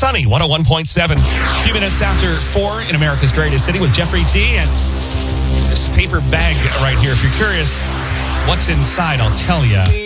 Sunny 101.7. A few minutes after 4 in America's greatest city with Jeffrey T. And this paper bag right here. If you're curious what's inside, I'll tell you.